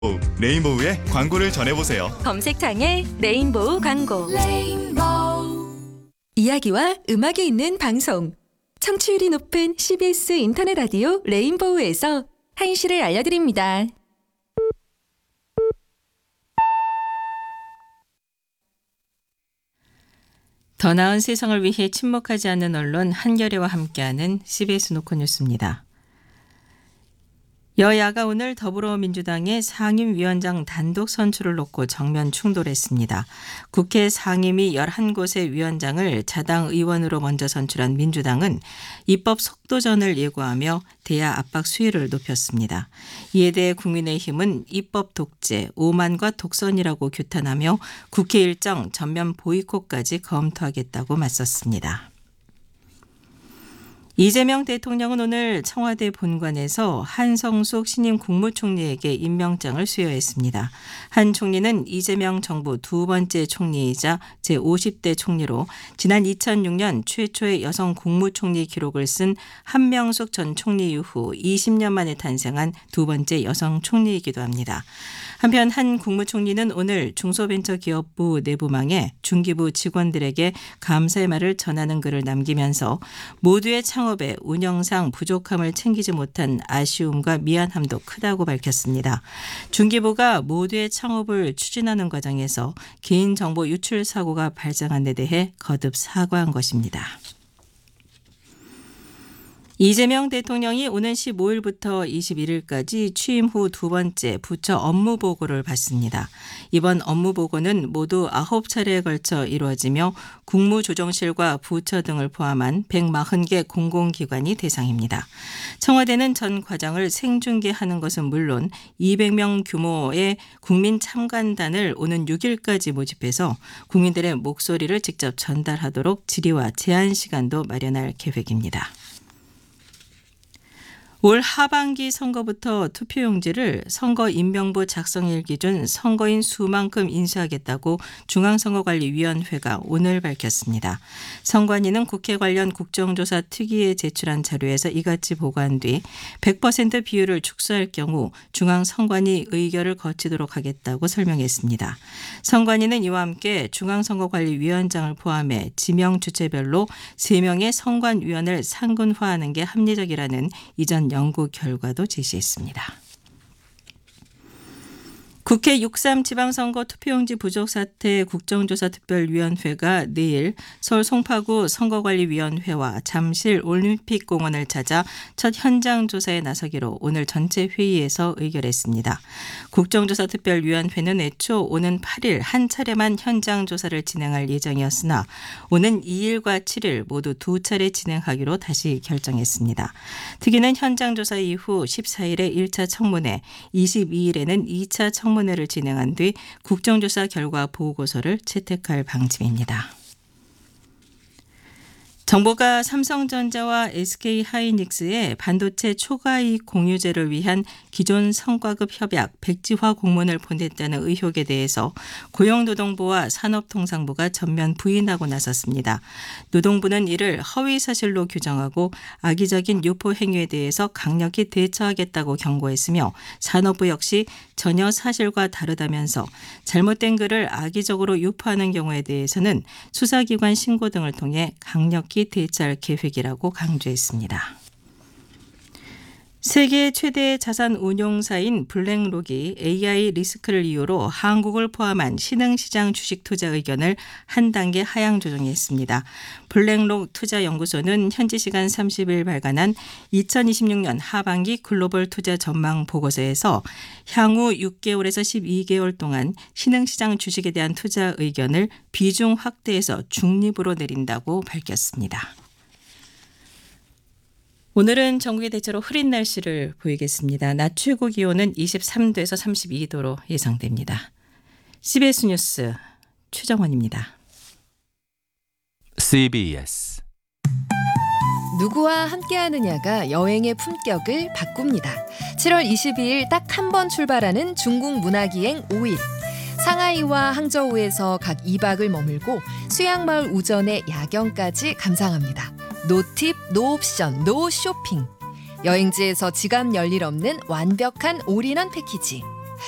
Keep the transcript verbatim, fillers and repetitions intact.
레인보우의 광고를 전해보세요. 검색창에 레인보우 광고. 레인보우. 이야기와 음악이 있는 방송. 청취율이 높은 씨비에스 인터넷 라디오 레인보우에서 한시를 알려드립니다. 더 나은 세상을 위해 침묵하지 않는 언론 한겨레와 함께하는 씨비에스 노컷뉴스입니다. 여야가 오늘 더불어민주당의 상임위원장 단독 선출을 놓고 정면 충돌했습니다. 국회 상임위 열한 곳의 위원장을 자당 의원으로 먼저 선출한 민주당은 입법 속도전을 예고하며 대야 압박 수위를 높였습니다. 이에 대해 국민의힘은 입법 독재, 오만과 독선이라고 규탄하며 국회 일정 전면 보이콧까지 검토하겠다고 맞섰습니다. 이재명 대통령은 오늘 청와대 본관에서 한성숙 신임 국무총리에게 임명장을 수여했습니다. 한 총리는 이재명 정부 두 번째 총리이자 제오십 대 총리로 지난 이천육 년 최초의 여성 국무총리 기록을 쓴 한명숙 전 총리 이후 이십 년 만에 탄생한 두 번째 여성 총리이기도 합니다. 한편 한 국무총리는 오늘 중소벤처기업부 내부망에 중기부 직원들에게 감사의 말을 전하는 글을 남기면서 모두의 창업에 운영상 부족함을 챙기지 못한 아쉬움과 미안함도 크다고 밝혔습니다. 중기부가 모두의 창업을 추진하는 과정에서 개인정보 유출 사고가 발생한 데 대해 거듭 사과한 것입니다. 이재명 대통령이 오는 십오 일부터 이십일 일까지 취임 후 두 번째 부처 업무 보고를 받습니다. 이번 업무 보고는 모두 아홉 차례에 걸쳐 이루어지며 국무조정실과 부처 등을 포함한 백사십 개 공공기관이 대상입니다. 청와대는 전 과정을 생중계하는 것은 물론 이백 명 규모의 국민 참관단을 오는 육 일까지 모집해서 국민들의 목소리를 직접 전달하도록 질의와 제안 시간도 마련할 계획입니다. 올 하반기 선거부터 투표용지를 선거인명부 작성일 기준 선거인 수만큼 인수하겠다고 중앙선거관리위원회가 오늘 밝혔습니다. 선관위는 국회 관련 국정조사 특위에 제출한 자료에서 이같이 보고한 뒤 백 퍼센트 비율을 축소할 경우 중앙선관위 의결을 거치도록 하겠다고 설명했습니다. 선관위는 이와 함께 중앙선거관리위원장을 포함해 지명 주체별로 세 명의 선관위원을 상근화하는 게 합리적이라는 이전 연구 결과도 제시했습니다. 국회 육삼 지방선거 투표용지 부족 사태 국정조사특별위원회가 내일 서울 송파구 선거관리위원회와 잠실 올림픽공원을 찾아 첫 현장 조사에 나서기로 오늘 전체 회의에서 의결했습니다. 국정조사특별위원회는 애초 오는 팔 일 한 차례만 현장 조사를 진행할 예정이었으나 오는 이 일과 칠 일 모두 두 차례 진행하기로 다시 결정했습니다. 특위는 현장 조사 이후 십사 일에 일 차 청문회, 이십이 일에는 이 차 청문회 를 진행한 뒤 국정조사 결과 보고서를 채택할 방침입니다. 정부가 삼성전자와 에스케이하이닉스의 반도체 초과이익 공유제를 위한 기존 성과급 협약 백지화 공문을 보냈다는 의혹에 대해서 고용노동부와 산업통상부가 전면 부인하고 나섰습니다. 노동부는 이를 허위사실로 규정하고 악의적인 유포 행위에 대해서 강력히 대처하겠다고 경고했으며 산업부 역시 전혀 사실과 다르다면서 잘못된 글을 악의적으로 유포하는 경우에 대해서는 수사기관 신고 등을 통해 강력히 대처할 계획이라고 강조했습니다. 세계 최대 자산 운용사인 블랙록이 에이아이 리스크를 이유로 한국을 포함한 신흥시장 주식 투자 의견을 한 단계 하향 조정했습니다. 블랙록 투자연구소는 현지 시간 삼십 일 발간한 이천이십육 년 하반기 글로벌 투자 전망 보고서에서 향후 육 개월에서 십이 개월 동안 신흥시장 주식에 대한 투자 의견을 비중 확대해서 중립으로 내린다고 밝혔습니다. 오늘은 전국이 대체로 흐린 날씨를 보이겠습니다. 낮 최고 기온은 이십삼 도에서 삼십이 도로 예상됩니다. 씨비에스 뉴스 최정원입니다. 씨비에스 누구와 함께하느냐가 여행의 품격을 바꿉니다. 칠월 이십이일 딱 한 번 출발하는 중국 문화기행 오 일. 상하이와 항저우에서 각 이 박을 머물고 수양마을 우전의 야경까지 감상합니다. 노팁, 노옵션, 노쇼핑. 여행지에서 지갑 열일 없는 완벽한 올인원 패키지.